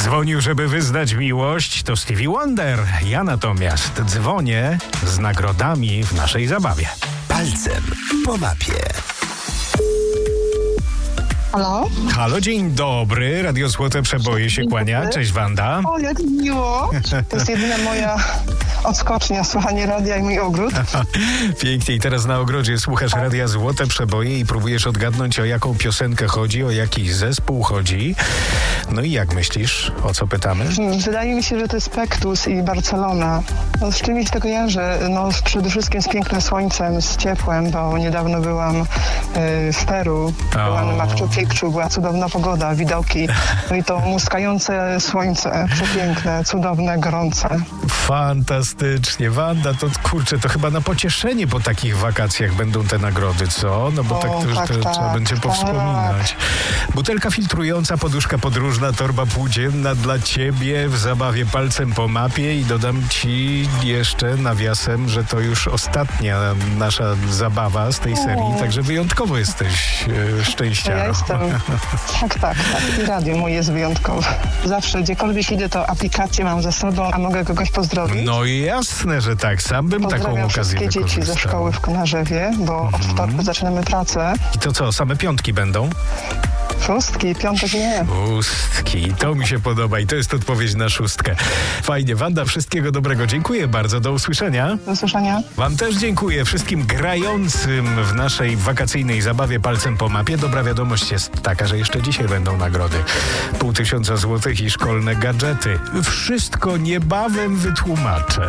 Dzwonił, żeby wyznać miłość, to Stevie Wonder. Ja natomiast dzwonię z nagrodami w naszej zabawie. Palcem po mapie. Halo? Halo, dzień dobry. Radio Złote Przeboje się kłania. Cześć, Wanda. O, jak miło. To jest jedyna moja odskocznia, słuchanie radia i mój ogród. Pięknie. I teraz na ogrodzie słuchasz Radia Złote Przeboje i próbujesz odgadnąć, o jaką piosenkę chodzi, o jaki zespół chodzi. No i jak myślisz? O co pytamy? Wydaje mi się, że to jest Pektus i Barcelona. No, z czymś to kojarzę. No, przede wszystkim z pięknym słońcem, z ciepłem, bo niedawno byłam w Peru. Byłam na Machu Picchu, była cudowna pogoda, widoki. No i to muskające słońce, przepiękne, cudowne, gorące. Fantastycznie. Wanda, to kurczę, to chyba na pocieszenie po takich wakacjach będą te nagrody, co? No bo tak trzeba będzie powspominać. Butelka filtrująca, poduszka podróżna, torba półdzienna dla ciebie w zabawie palcem po mapie i dodam ci jeszcze nawiasem, że to już ostatnia nasza zabawa z tej serii, także wyjątkowo jesteś szczęściarą. Ja jestem. Tak. I radio moje jest wyjątkowe. Zawsze, gdziekolwiek idę, to aplikację mam ze sobą, a mogę kogoś pozdrowić. No jasne, że tak. Sam bym taką okazję wszystkie dzieci ze szkoły w Konarzewie, bo od wtorku zaczynamy pracę. I to co, same piątki będą? Szóstki, piątek nie. Szóstki, to mi się podoba i to jest odpowiedź na szóstkę. Fajnie, Wanda, wszystkiego dobrego. Dziękuję bardzo, do usłyszenia. Do usłyszenia. Wam też dziękuję, wszystkim grającym w naszej wakacyjnej zabawie palcem po mapie. Dobra wiadomość jest taka, że jeszcze dzisiaj będą nagrody. 500 złotych i szkolne gadżety. Wszystko niebawem wytłumaczę.